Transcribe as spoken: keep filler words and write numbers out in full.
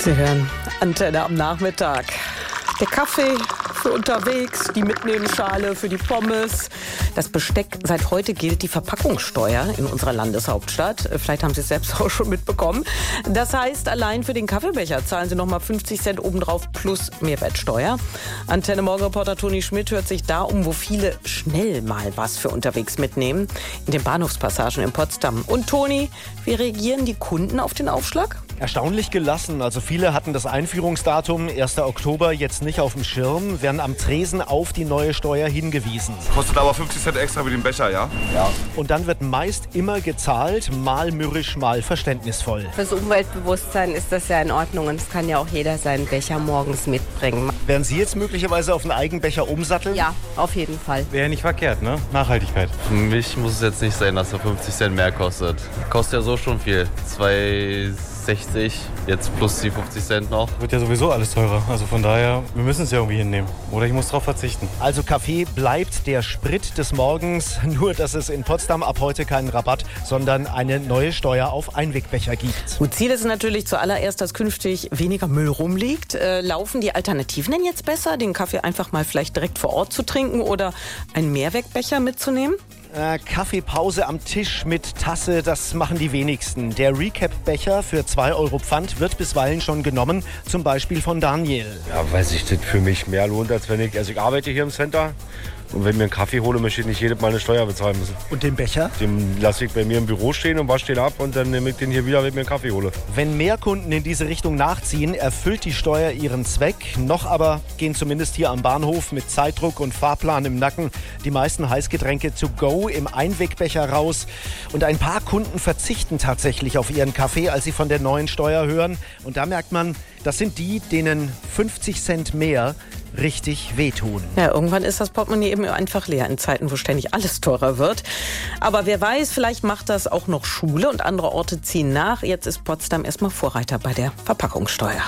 Sie hören Antenne am Nachmittag. Der Kaffee für unterwegs, die Mitnehmschale für die Pommes. Das Besteck, seit heute gilt die Verpackungssteuer in unserer Landeshauptstadt. Vielleicht haben Sie es selbst auch schon mitbekommen. Das heißt, allein für den Kaffeebecher zahlen Sie noch mal fünfzig Cent obendrauf plus Mehrwertsteuer. Antenne Morgenreporter Toni Schmidt hört sich da um, wo viele schnell mal was für unterwegs mitnehmen. In den Bahnhofspassagen in Potsdam. Und Toni, wie reagieren die Kunden auf den Aufschlag? Erstaunlich gelassen. Also viele hatten das Einführungsdatum erster Oktober jetzt nicht auf dem Schirm, werden am Tresen auf die neue Steuer hingewiesen. Kostet aber fünfzig Cent extra für den Becher, ja? Ja. Und dann wird meist immer gezahlt, mal mürrisch, mal verständnisvoll. Fürs Umweltbewusstsein ist das ja in Ordnung und es kann ja auch jeder seinen Becher morgens mitbringen. Werden Sie jetzt möglicherweise auf einen Eigenbecher umsatteln? Ja, auf jeden Fall. Wäre nicht verkehrt, ne? Nachhaltigkeit. Für mich muss es jetzt nicht sein, dass er fünfzig Cent mehr kostet. Kostet ja so schon viel. zwei sechzig, jetzt plus die fünfzig Cent noch. Wird ja sowieso alles teurer. Also von daher, wir müssen es ja irgendwie hinnehmen. Oder ich muss darauf verzichten. Also Kaffee bleibt der Sprit des Morgens, nur dass es in Potsdam ab heute keinen Rabatt, sondern eine neue Steuer auf Einwegbecher gibt. Gut, Ziel ist natürlich zuallererst, dass künftig weniger Müll rumliegt. Äh, laufen die Alternativen denn jetzt besser, den Kaffee einfach mal vielleicht direkt vor Ort zu trinken oder einen Mehrwegbecher mitzunehmen? Äh, Kaffeepause am Tisch mit Tasse, das machen die wenigsten. Der Recap-Becher für zwei Euro Pfand wird bisweilen schon genommen, zum Beispiel von Daniel. Ja, weil sich das für mich mehr lohnt, als wenn ich, also ich arbeite hier im Center. Und wenn ich mir einen Kaffee hole, möchte ich nicht jedes Mal eine Steuer bezahlen müssen. Und den Becher? Den lasse ich bei mir im Büro stehen und wasche den ab und dann nehme ich den hier wieder, wenn ich mir einen Kaffee hole. Wenn mehr Kunden in diese Richtung nachziehen, erfüllt die Steuer ihren Zweck. Noch aber gehen zumindest hier am Bahnhof mit Zeitdruck und Fahrplan im Nacken die meisten Heißgetränke to go im Einwegbecher raus. Und ein paar Kunden verzichten tatsächlich auf ihren Kaffee, als sie von der neuen Steuer hören. Und da merkt man, das sind die, denen fünfzig Cent mehr richtig wehtun. Ja, irgendwann ist das Portemonnaie eben einfach leer in Zeiten, wo ständig alles teurer wird. Aber wer weiß, vielleicht macht das auch noch Schule und andere Orte ziehen nach. Jetzt ist Potsdam erstmal Vorreiter bei der Verpackungssteuer.